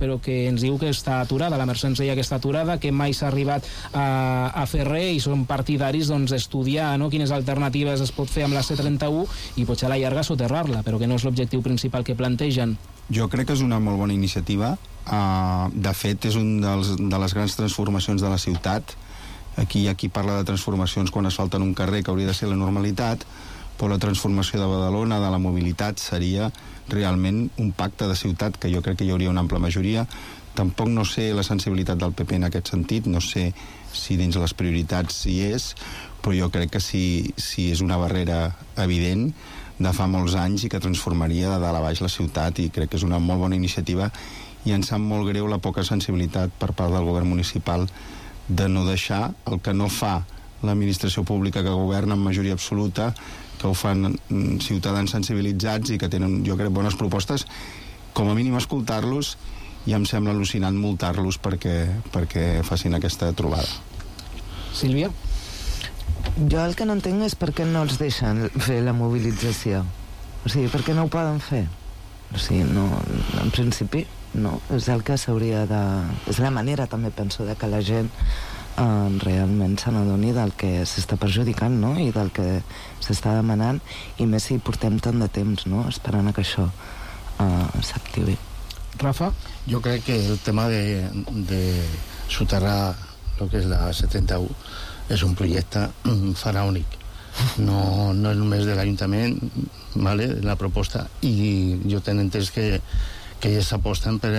però que ens diu que està aturada, la Mercè ens deia que està aturada, que mai s'ha arribat a fer res, i són partidaris d'estudiar quines alternatives es pot fer amb la C31 i potser a la llarga soterrar-la, però que no és l'objectiu principal que plantegen. Jo crec que és una molt bona iniciativa. De fet, és una de les grans transformacions de la ciutat. Aquí parla de transformacions quan es falta en un carrer, que hauria de ser la normalitat, però la transformació de Badalona, de la mobilitat, seria realment un pacte de ciutat, que jo crec que hi hauria una ampla majoria. Tampoc no sé la sensibilitat del PP en aquest sentit, no sé si dins les prioritats hi és, però jo crec que sí és una barrera evident de fa molts anys i que transformaria de dalt a baix la ciutat, i crec que és una molt bona iniciativa, i ens sap molt greu la poca sensibilitat per part del govern municipal de no deixar el que no fa l'administració pública que governa en majoria absoluta, que ho fan ciutadans sensibilitzats i que tenen, jo crec, bones propostes. Com a mínim escoltar-los, i em sembla al·lucinant multar-los perquè facin aquesta trobada. Sílvia? Jo el que no entenc és per què no els deixen fer la mobilització. O sigui, per què no ho poden fer? O sigui, no, en principi no, és el que s'hauria de... És la manera, també penso, de que la gent realment se n'adoni del que s'està perjudicant, no? I del que s'està demanant, i més si portem tant de temps, no?, esperant a que això s'activi. Rafa? Jo crec que el tema de soterrar el que és la 71 és un projecte faraònic. No és només de l'Ajuntament, ¿vale?, la proposta, i jo tenc entès que ells aposten per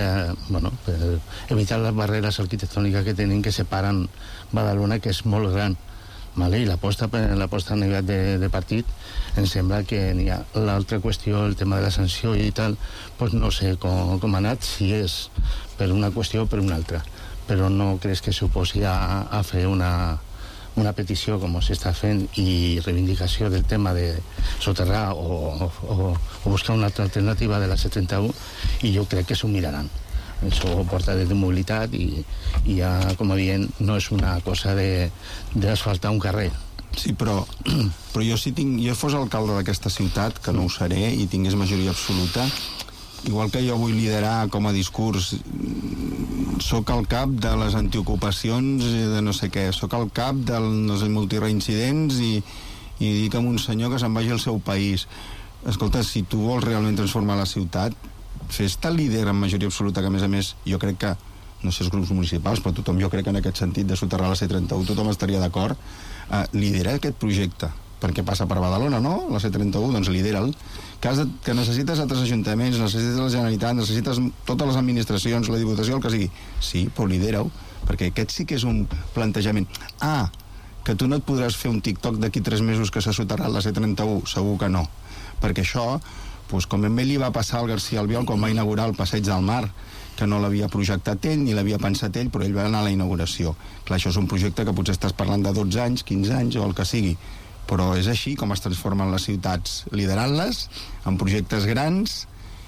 evitar les barreres arquitectòniques que tenen, que separen Badalona, que és molt gran, ¿vale? I l'aposta a nivell de partit em sembla que n'hi ha. L'altra qüestió, el tema de la sanció i tal, doncs no sé com ha anat, si és per una qüestió o per una altra, però no creus que suposi a fer una petició com s'està fent i reivindicació del tema de soterrar o buscar una altra alternativa de la C31, i jo crec que s'ho miraran. Això porta de mobilitat i ja, com a dient, no és una cosa d'asfaltar un carrer. Sí, però jo jo fos alcalde d'aquesta ciutat, que no ho seré, i tingués majoria absoluta, igual que jo vull liderar com a discurs, soc al cap de les antiocupacions de no sé què, soc al cap dels multireincidents i dic a un senyor que se'n vagi al seu país. Escolta, si tu vols realment transformar la ciutat, fes-te líder en majoria absoluta, que a més jo crec que, no sé els grups municipals, però tothom, jo crec que en aquest sentit de soterrar la C31 tothom estaria d'acord, lidera aquest projecte, perquè passa per Badalona, no? La C31, doncs lidera'l. Que necessites altres ajuntaments, necessites la Generalitat, necessites totes les administracions, la Diputació, el que sigui. Sí, però lidera-ho, perquè aquest sí que és un plantejament. Que tu no et podràs fer un TikTok d'aquí 3 mesos que s'ha soterrat la C31, segur que no. Perquè això, com ben bé li va passar al García Albiol quan va inaugurar el Passeig del Mar, que no l'havia projectat ell, ni l'havia pensat ell, però ell va anar a la inauguració. Clar, això és un projecte que potser estàs parlant de 12 anys, 15 anys, o el que sigui, però és així com es transformen les ciutats, liderant-les en projectes grans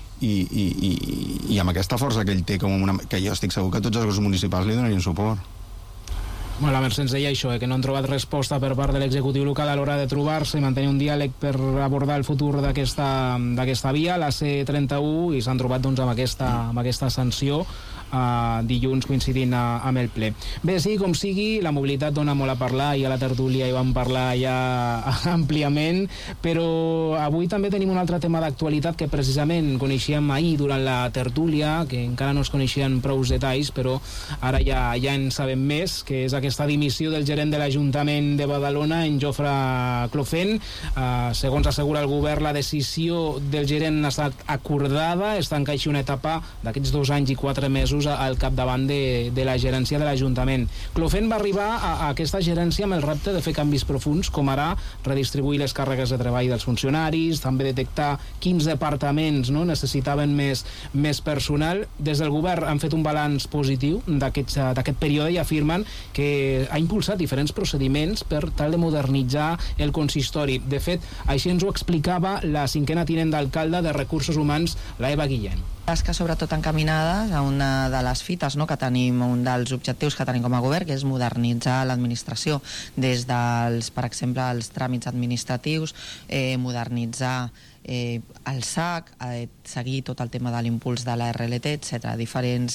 i amb aquesta força que ell té, que jo estic segur que tots els grups municipals li donarien suport. La Mercè ens deia això, que no han trobat resposta per part de l'executiu local a l'hora de trobar-se i mantenir un diàleg per abordar el futur d'aquesta via, la C31, i s'han trobat amb aquesta sanció dilluns coincidint amb el ple. Bé, sí, com sigui, la mobilitat dona molt a parlar, i a la tertúlia hi vam parlar ja àmpliament, però avui també tenim un altre tema d'actualitat que precisament coneixíem ahir durant la tertúlia, que encara no es coneixien prou detalls, però ara ja en sabem més, que és aquesta dimissió del gerent de l'Ajuntament de Badalona, en Jofre Clofent. Segons assegura el govern, la decisió del gerent ha estat acordada, es tanca així una etapa d'aquests 2 anys i 4 mesos al capdavant de la gerència de l'Ajuntament. Clofent va arribar a aquesta gerència amb el repte de fer canvis profunds, com ara redistribuir les càrregues de treball dels funcionaris, també detectar quins departaments necessitaven més personal. Des del govern han fet un balanç positiu d'aquest període i afirmen que ha impulsat diferents procediments per tal de modernitzar el consistori. De fet, així ens ho explicava la 5a tinent d'alcalde de Recursos Humans, la Eva Guillén. Tasques sobretot encaminades a una de les fites que tenim, un dels objectius que tenim com a govern, que és modernitzar l'administració des dels, per exemple, els tràmits administratius, modernitzar el SAC, seguir tot el tema de l'impuls de la RLT, etc. Diferents